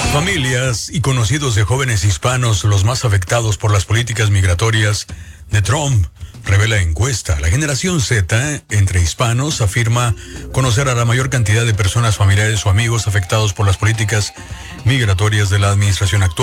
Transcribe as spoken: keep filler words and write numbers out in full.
Familias y conocidos de jóvenes hispanos los más afectados por las políticas migratorias de Trump, revela encuesta. La generación Z, entre hispanos, afirma conocer a la mayor cantidad de personas, familiares o amigos afectados por las políticas migratorias de la administración actual.